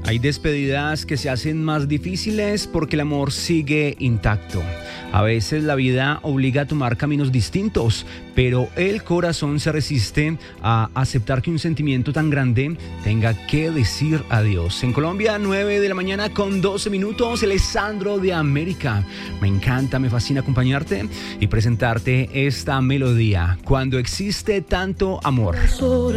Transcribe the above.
Hay despedidas que se hacen más difíciles porque el amor sigue intacto. A veces la vida obliga a tomar caminos distintos, pero el corazón se resiste a aceptar que un sentimiento tan grande tenga que decir adiós. En Colombia, 9 de la mañana con 12 minutos, Alessandro de América. Me encanta, me fascina acompañarte y presentarte esta melodía. Cuando existe tanto amor.